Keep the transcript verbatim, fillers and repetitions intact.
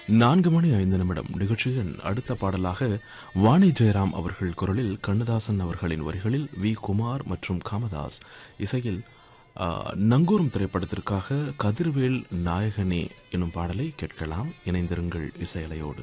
நான்கு மணி ஐந்து நிமிடம் நிகழ்ச்சியின் அடுத்த பாடலாக வாணி ஜெயராம் அவர்கள் குரலில் கண்ணதாசன் அவர்களின் வரிகளில் வி குமார் மற்றும் காமதாஸ் இசையில் நங்கூரம் திரைப்படத்திற்காக கதிர்வேல் நாயகனே எனும் பாடலை கேட்கலாம். இணைந்திருங்கள் இசையலையோடு.